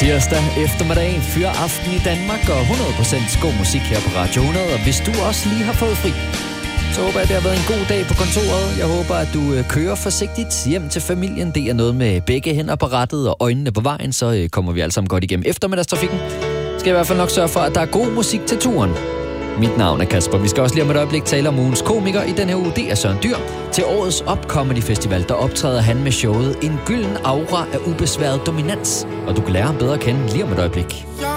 Tirsdag eftermiddag, fyraften i Danmark og 100% god musik her på Radio 100. Og hvis du også lige har fået fri, så håber jeg, det har været en god dag på kontoret. Jeg håber, at du kører forsigtigt hjem til familien. Det er noget med begge hænder på rattet og øjnene på vejen, så kommer vi alle sammen godt igennem eftermiddagstrafikken. Skal i hvert fald nok sørge for, at der er god musik til turen. Mit navn er Kasper. Vi skal også lige om et øjeblik tale om ugens komiker i den her uge. Det er Søren Dyr. Til årets Up Comedy Festival, der optræder han med showet En gylden aura af ubesværet dominans. Og du kan lære ham bedre at kende lige om et øjeblik.